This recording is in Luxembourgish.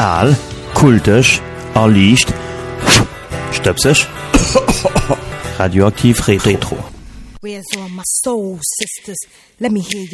Aal, kultisch, erlicht, stöpsisch, radioaktiv retro. Where's all my soul sisters? Let me hear